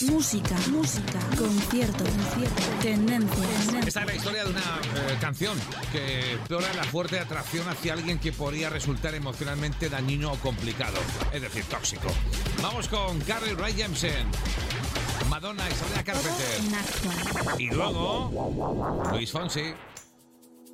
Música, concierto, tendencias. Esta es la historia de una canción que explora la fuerte atracción hacia alguien que podría resultar emocionalmente dañino o complicado, es decir, tóxico. Vamos con Carly Rae Jepsen, Madonna y Sabrina Carpenter. Y luego, Luis Fonsi.